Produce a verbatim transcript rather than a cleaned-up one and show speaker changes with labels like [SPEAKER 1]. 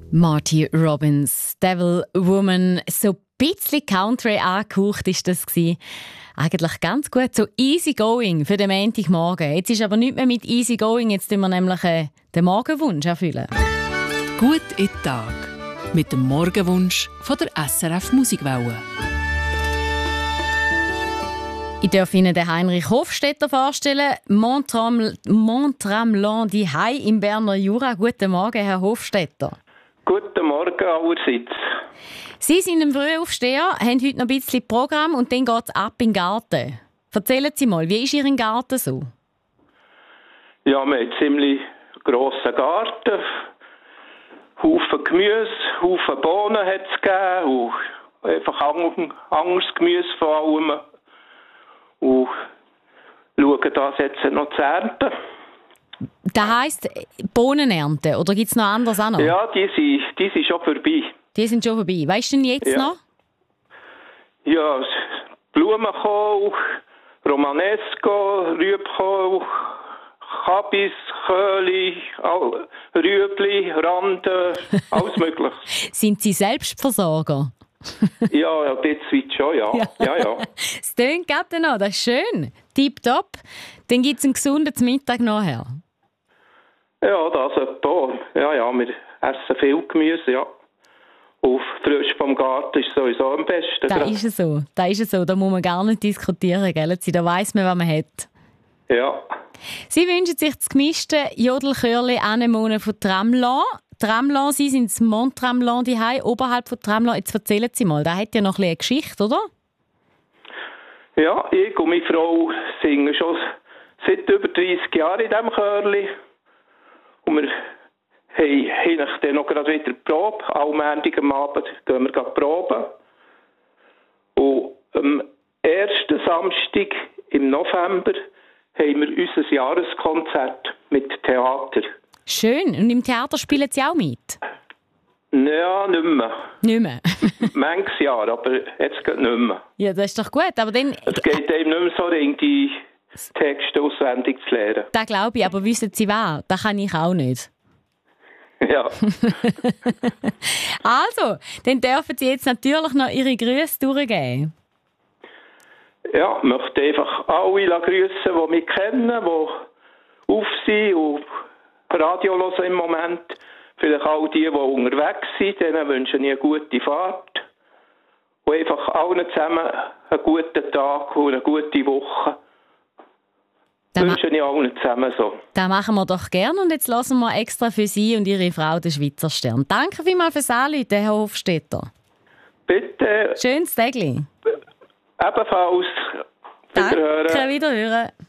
[SPEAKER 1] Marty Robbins, Devil Woman, so ein bisschen Country angehaucht war das. Eigentlich ganz gut, so easy going für den Montagmorgen. Jetzt ist aber nicht mehr mit easy going, jetzt tun wir nämlich äh, den Morgenwunsch erfüllen.
[SPEAKER 2] Gut in den Tag mit dem Morgenwunsch von der S R F Musikwelle.
[SPEAKER 1] Ich darf Ihnen den Heinrich Hofstetter vorstellen. Montram, Montramland die Hai im Berner Jura. Guten Morgen, Herr Hofstetter.
[SPEAKER 3] Guten Morgen allerseits.
[SPEAKER 1] Sie sind ein Frühaufsteher, haben heute noch ein bisschen Programm und dann geht es ab in den Garten. Erzählen Sie mal, wie ist Ihr Garten so?
[SPEAKER 3] Ja, wir haben einen ziemlich grossen Garten. Haufen Gemüse, Haufen Bohnen hat es gegeben. Und einfach anderes Gemüse vor allem. Und schauen das jetzt noch zu ernten.
[SPEAKER 1] Das heisst Bohnen ernten, oder gibt es noch anderes auch noch?
[SPEAKER 3] Ja, die sind, die sind schon vorbei.
[SPEAKER 1] Die sind schon vorbei. Weißt du denn jetzt
[SPEAKER 3] ja.
[SPEAKER 1] noch?
[SPEAKER 3] Ja, Blumenkohl, Romanesco, Rüebkohl, Kabis, Köhli, Rüebli, Rande, alles Mögliche.
[SPEAKER 1] Sind Sie Selbstversorger?
[SPEAKER 3] Ja, ja, jetzt weit schon, ja.
[SPEAKER 1] Ja,
[SPEAKER 3] ja. ja.
[SPEAKER 1] Es tönt gerade noch, das ist schön. Tipptopp. Dann gibt es einen gesunden Mittag nachher.
[SPEAKER 3] Ja, das etwa. Ja, ja, wir essen viel Gemüse, ja. Auf frisch vom Garten ist sowieso am besten.
[SPEAKER 1] Da ist es so, da ist es so. Da muss man gar nicht diskutieren, gell? Da weiss man, was man hat.
[SPEAKER 3] Ja.
[SPEAKER 1] Sie wünschen sich das gemischte Jodelchörli Anemonen von Tramlan. Tramlan, Sie sind das Montramland die Hai oberhalb von Tramlan. Jetzt erzählen Sie mal, da hat ja noch ein bisschen eine Geschichte, oder?
[SPEAKER 3] Ja, ich und meine Frau singen schon seit über dreissig Jahren in diesem Chörli. Und wir haben dann noch gerade wieder Probe. Am Montag am Abend gehen wir proben. Und am ersten Samstag im November haben wir unser Jahreskonzert mit Theater.
[SPEAKER 1] Schön. Und im Theater spielen Sie auch mit?
[SPEAKER 3] Ja, nicht mehr.
[SPEAKER 1] Nicht mehr?
[SPEAKER 3] Manches Jahr, aber jetzt geht nicht mehr.
[SPEAKER 1] Ja, das ist doch gut. Aber dann...
[SPEAKER 3] Es geht eben nicht mehr so, die Texte auswendig zu lernen.
[SPEAKER 1] Das glaube ich, aber wissen Sie was? Das kann ich auch nicht.
[SPEAKER 3] Ja.
[SPEAKER 1] Also, dann dürfen Sie jetzt natürlich noch Ihre Grüße durchgeben.
[SPEAKER 3] Ja, ich möchte einfach alle grüßen, die mich kennen, die auf sind und Radio hören im Moment. Vielleicht all die, die unterwegs sind, denen wünsche ich eine gute Fahrt. Und einfach allen zusammen einen guten Tag und eine gute Woche. Das wünsche ich allen zusammen so.
[SPEAKER 1] Das machen wir doch gerne und jetzt lassen wir extra für Sie und Ihre Frau den Schweizer Stern. Danke vielmals fürs Anrufen, Herr Hofstetter.
[SPEAKER 3] Bitte.
[SPEAKER 1] Schönes Tägli.
[SPEAKER 3] Ebenfalls.
[SPEAKER 1] Danke, wiederhören.